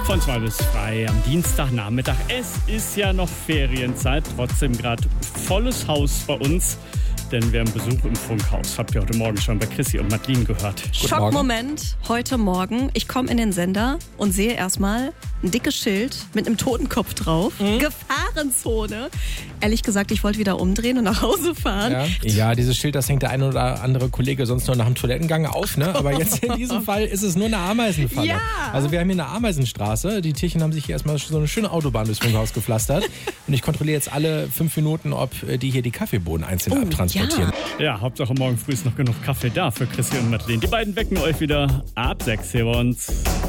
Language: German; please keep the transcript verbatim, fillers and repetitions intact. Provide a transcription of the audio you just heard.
Von zwei bis drei am Dienstagnachmittag. Es ist ja noch Ferienzeit, trotzdem gerade volles Haus bei uns. Denn wir haben Besuch im Funkhaus. Habt ihr heute Morgen schon bei Chrissy und Madeline gehört. Schockmoment heute Morgen. Ich komme in den Sender und sehe erstmal ein dickes Schild mit einem Totenkopf drauf. Mhm. Gefahrenzone. Ehrlich gesagt, ich wollte wieder umdrehen und nach Hause fahren. Ja. ja, dieses Schild, das hängt der ein oder andere Kollege sonst nur nach dem Toilettengang auf. Ne? Aber jetzt in diesem Fall ist es nur eine Ameisenfalle. Ja. Also wir haben hier eine Ameisenstraße. Die Tierchen haben sich hier erstmal so eine schöne Autobahn durchs Funkhaus gepflastert. Und ich kontrolliere jetzt alle fünf Minuten, ob die hier die Kaffeebohnen einzeln oh, abtransportieren. Ja. ja, Hauptsache morgen früh ist noch genug Kaffee da für Chrissy und Madeline. Die beiden wecken euch wieder ab sechs hier bei uns.